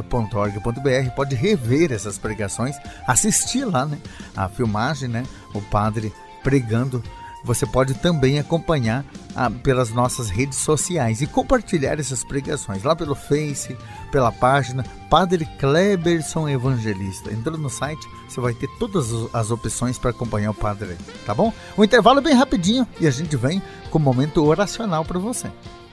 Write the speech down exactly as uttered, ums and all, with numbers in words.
ponto org ponto br, pode rever essas pregações, assistir lá, né, a filmagem, né, o padre pregando. Você pode também acompanhar ah, pelas nossas redes sociais e compartilhar essas pregações lá pelo Face, pela página Padre Cleberson Evangelista. Entrando no site, você vai ter todas as opções para acompanhar o padre, tá bom? O intervalo é bem rapidinho e a gente vem com um momento oracional para você.